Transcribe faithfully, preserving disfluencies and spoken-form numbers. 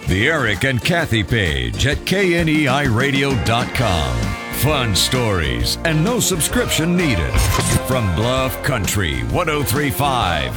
The Eric and Kathy page at K N E I radio dot com. Fun stories and no subscription needed. From Bluff Country one oh three point five,